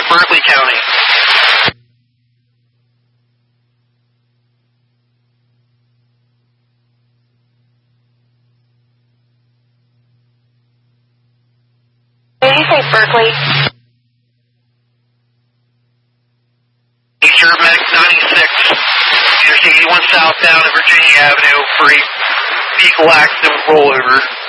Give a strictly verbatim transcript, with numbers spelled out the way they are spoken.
Berkeley County. Did you say Berkeley? Eastern Medic ninety-six, Interstate eighty-one southbound at Virginia Avenue for a vehicle accident with rollover.